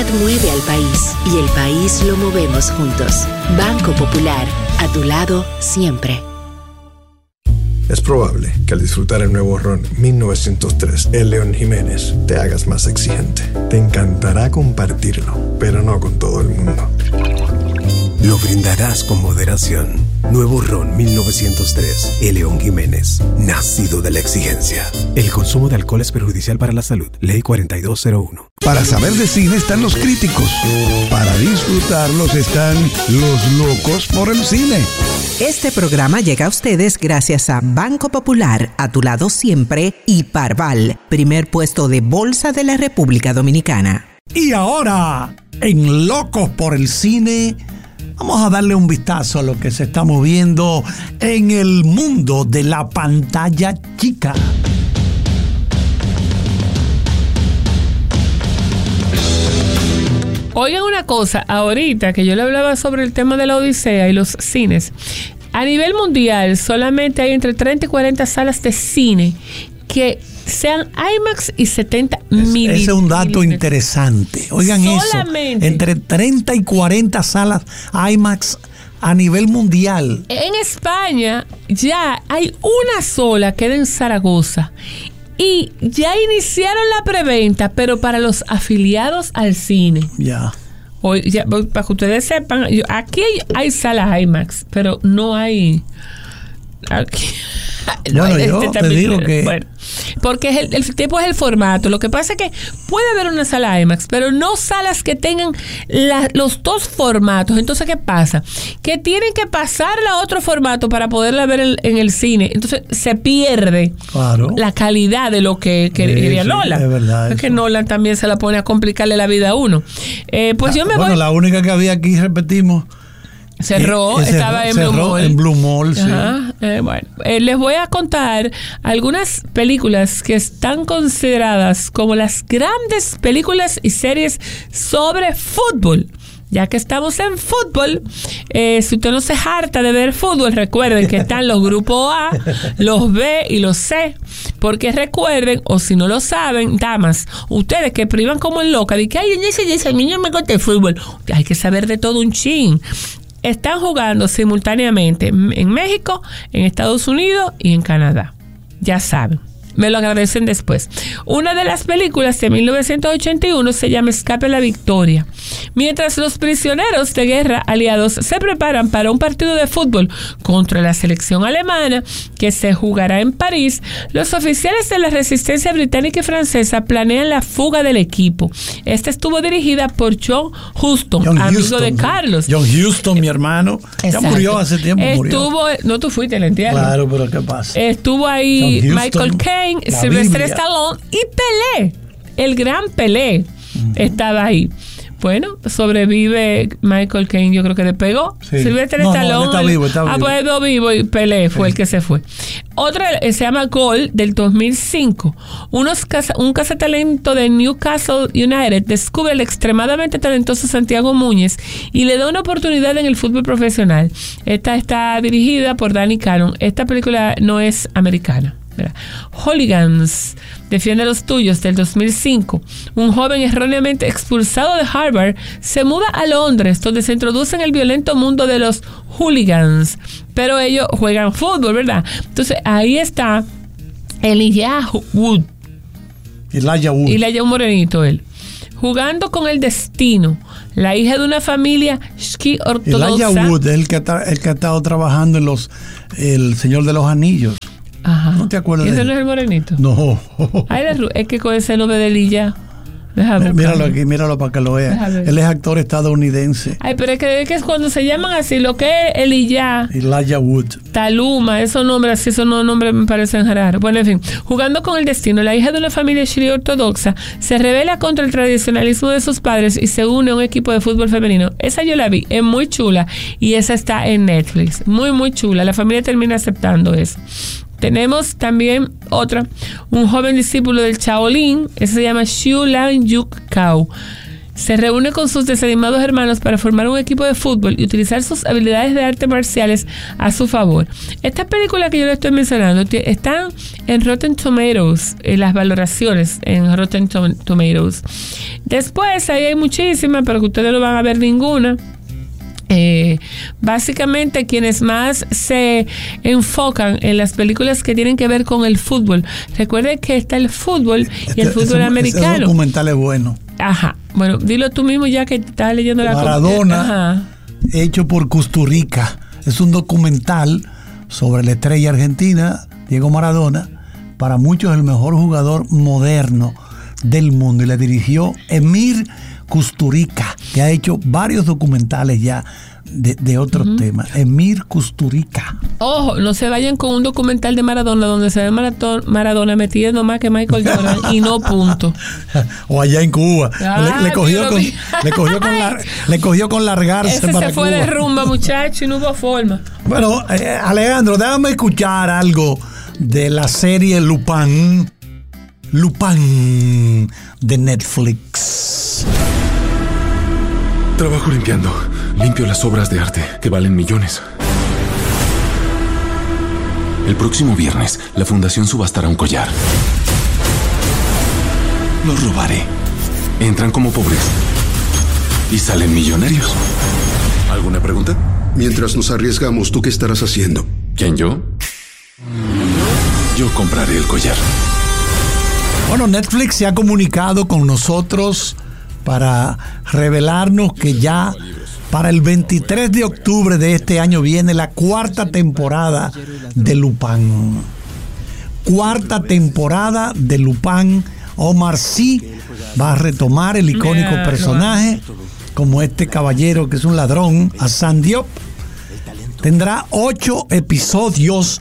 mueve al país y el país lo movemos juntos. Banco Popular, a tu lado siempre. Es probable que al disfrutar el nuevo ron 1903, el León Jiménez, te hagas más exigente. Te encantará compartirlo, pero no con todo el mundo. Lo brindarás con moderación. Nuevo ron 1903, el León Jiménez, nacido de la exigencia. El consumo de alcohol es perjudicial para la salud. Ley 4201. Para saber de cine están los críticos. Para disfrutarlos están los locos por el cine. Este programa llega a ustedes gracias a Banco Popular, a tu lado siempre, y Parval, primer puesto de bolsa de la República Dominicana. Y ahora, en Locos por el Cine, vamos a darle un vistazo a lo que se está moviendo en el mundo de la pantalla chica. Oigan una cosa, ahorita que yo le hablaba sobre el tema de la Odisea y los cines, a nivel mundial solamente hay entre 30 y 40 salas de cine que sean IMAX y 70 milímetros. Ese es un dato interesante. Oigan solamente eso, entre 30 y 40 salas IMAX a nivel mundial. En España ya hay una sola, queda en Zaragoza. Y ya iniciaron la preventa, pero para los afiliados al cine. Ya. Hoy, ya, para que ustedes sepan, aquí hay salas IMAX, pero no hay... Aquí, bueno, yo te digo que... Bueno, porque el tipo es el formato. Lo que pasa es que puede haber una sala IMAX, pero no salas que tengan los dos formatos. Entonces, ¿qué pasa? Que tienen que pasarla a otro formato para poderla ver en el cine. Entonces, se pierde la calidad de lo que quería Nolan. Es verdad. Es que Nolan también se la pone a complicarle la vida a uno. Pues yo me voy... Bueno, la única que había aquí, repetimos... Cerró, estaba en Blue Mall. En Blue Mall, sí. Bueno, les voy a contar algunas películas que están consideradas como las grandes películas y series sobre fútbol. Ya que estamos en fútbol, si usted no se harta de ver fútbol, recuerden que están los grupos A, los B y los C. Porque recuerden, o si no lo saben, damas, ustedes que privan como en loca, de que ay, ese niño me gusta el fútbol. Hay que saber de todo un chin. Están jugando simultáneamente en México, en Estados Unidos y en Canadá. Ya saben. Me lo agradecen después. Una de las películas de 1981 se llama Escape a la Victoria. Mientras los prisioneros de guerra aliados se preparan para un partido de fútbol contra la selección alemana que se jugará en París, los oficiales de la resistencia británica y francesa planean la fuga del equipo. Esta estuvo dirigida por John Huston, amigo de Carlos. John Huston, mi hermano. Exacto. Ya murió hace tiempo. No, tú fuiste, le entiendo. Claro, pero ¿qué pasa? Estuvo ahí Michael Caine, Sylvester Stallone y Pelé, el gran Pelé, estaba ahí. Bueno, sobrevive Michael Caine, yo creo que le pegó. Sí. Sylvester Stallone. Está vivo. Pues vivo y Pelé fue el que se fue. Otra se llama Gol, del 2005. Un cazatalento de Newcastle United descubre al extremadamente talentoso Santiago Muñez y le da una oportunidad en el fútbol profesional. Esta está dirigida por Danny Cannon. Esta película no es americana. Hooligans, defiende a los tuyos, del 2005. Un joven erróneamente expulsado de Harvard se muda a Londres, donde se introduce en el violento mundo de los hooligans, pero ellos juegan fútbol, ¿verdad? Entonces ahí está Elijah Wood, un morenito él, jugando con el destino, la hija de una familia shki ortodoxa. Elijah Wood es el que ha estado trabajando en El Señor de los Anillos. Ajá. ¿No te acuerdas de él? ¿Ese él? no es el morenito? No. Ay, es que con ese nombre de Elijah. Míralo aquí, míralo para que lo veas. Él es actor estadounidense. Ay, pero es que cuando se llaman así, lo que es Elijah Wood, Taluma, esos nombres así, esos nombres me parecen raros. Bueno, en fin, jugando con el destino, la hija de una familia shri ortodoxa se rebela contra el tradicionalismo de sus padres y se une a un equipo de fútbol femenino. Esa yo la vi, es muy chula y esa está en Netflix. Muy, muy chula. La familia termina aceptando eso. Tenemos también un joven discípulo del Shaolin, ese se llama Xiu Lan Yuk Kao. se reúne con sus desanimados hermanos para formar un equipo de fútbol y utilizar sus habilidades de artes marciales a su favor. Esta película que yo le estoy mencionando están en Rotten Tomatoes, en las valoraciones en Rotten Tomatoes. Después ahí hay muchísimas, pero que ustedes no van a ver ninguna. Básicamente quienes más se enfocan en las películas que tienen que ver con el fútbol. Recuerden que está el fútbol y el fútbol americano. Ese documental es bueno. Ajá. Bueno, dilo tú mismo ya que estás leyendo la Maradona, hecho por Kusturica. Es un documental sobre la estrella argentina, Diego Maradona, para muchos el mejor jugador moderno del mundo. Y le dirigió Emir Kusturica, que ha hecho varios documentales ya de otros temas. Emir Kusturica. Ojo, no se vayan con un documental de Maradona donde se ve Maradona metiendo más que Michael Jordan y no punto. O allá en Cuba. Le cogió con largarse. Ese para se fue Cuba. de rumba, muchacho, y no hubo forma. Bueno, Alejandro, déjame escuchar algo de la serie Lupin de Netflix. Trabajo limpiando. Limpio las obras de arte que valen millones. El próximo viernes, la fundación subastará un collar. Lo robaré. Entran como pobres y salen millonarios. ¿Alguna pregunta? Mientras nos arriesgamos, ¿tú qué estarás haciendo? ¿Quién, yo? Yo compraré el collar. Bueno, Netflix se ha comunicado con nosotros para revelarnos que ya para el 23 de octubre de este año viene la 4ª temporada de Lupin. 4ª temporada de Lupin. Omar Sy va a retomar el icónico personaje como este caballero que es un ladrón, Hassan Diop. Tendrá 8 episodios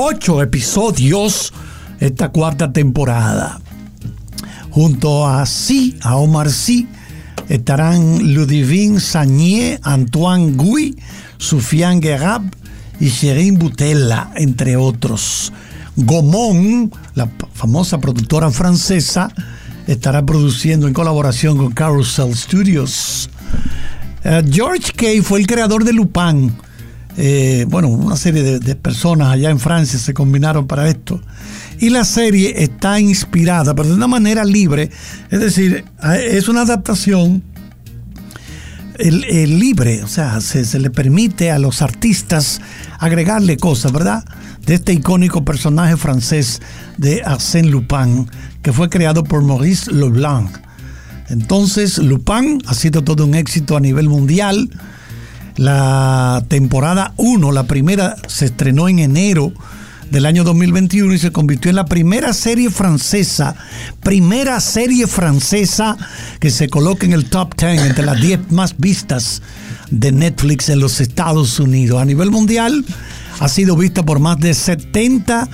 esta 4ª temporada. Junto a Omar Sy, estarán Ludivine Sagnier, Antoine Guy, Soufiane Guerab y Shirin Boutella, entre otros. Gaumont, la famosa productora francesa, estará produciendo en colaboración con Carousel Studios. George Kay fue el creador de Lupin. Una serie de personas allá en Francia se combinaron para esto. Y la serie está inspirada, pero de una manera libre. Es decir, es una adaptación libre. O sea, se le permite a los artistas agregarle cosas, ¿verdad? De este icónico personaje francés de Arsène Lupin, que fue creado por Maurice Leblanc. Entonces, Lupin ha sido todo un éxito a nivel mundial. La temporada 1, la primera, se estrenó en enero del año 2021 y se convirtió en la primera serie francesa que se coloca en el top 10 entre las 10 más vistas de Netflix en los Estados Unidos. A nivel mundial ha sido vista por más de 70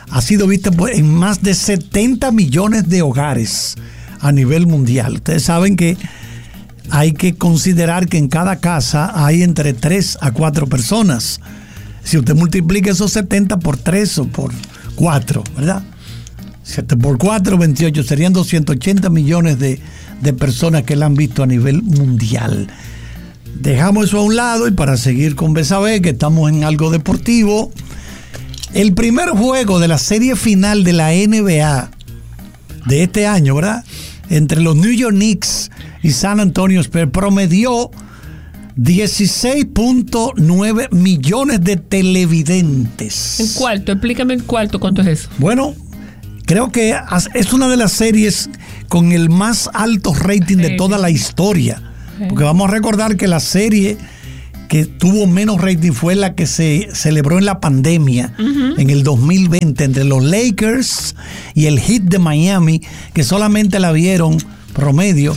millones de hogares a nivel mundial. Ustedes saben que hay que considerar que en cada casa hay entre 3 a 4 personas. Si usted multiplica esos 70 por 3 o por 4, ¿verdad? 7 por 4, 28, serían 280 millones de personas que la han visto a nivel mundial. Dejamos eso a un lado y para seguir con Besabé, que estamos en algo deportivo, el primer juego de la serie final de la NBA de este año, ¿verdad? Entre los New York Knicks y San Antonio Spurs promedió 16.9 millones de televidentes. ¿En cuarto? Explícame en cuarto, ¿cuánto es eso? Bueno, creo que es una de las series con el más alto rating de toda la historia. Porque vamos a recordar que la serie que tuvo menos rating fue la que se celebró en la pandemia en el 2020 entre los Lakers y el Heat de Miami, que solamente la vieron promedio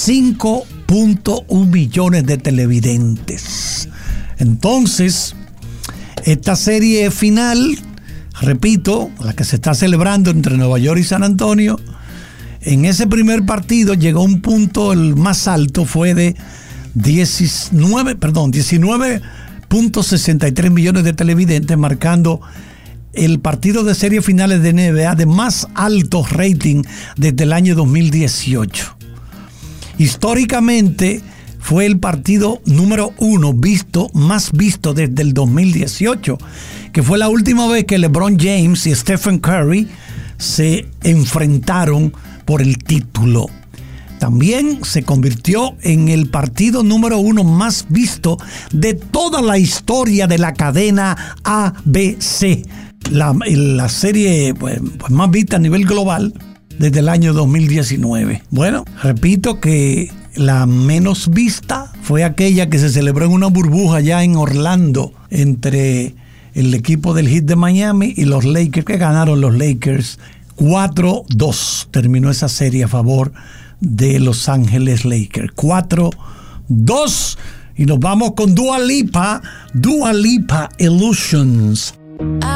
5.1 millones de televidentes. Entonces, esta serie final, repito, la que se está celebrando entre Nueva York y San Antonio, en ese primer partido llegó un punto, el más alto fue de 19.63 millones de televidentes, marcando el partido de series finales de NBA de más alto rating desde el año 2018. Históricamente fue el partido número 1 más visto desde el 2018, que fue la última vez que LeBron James y Stephen Curry se enfrentaron por el título. También se convirtió en el partido número 1 más visto de toda la historia de la cadena ABC, la serie pues, más vista a nivel global desde el año 2019. Bueno, repito que la menos vista fue aquella que se celebró en una burbuja ya en Orlando entre el equipo del Heat de Miami y los Lakers, que ganaron los Lakers 4-2. Terminó esa serie a favor de Los Ángeles Lakers. 4-2. Y nos vamos con Dua Lipa Illusions.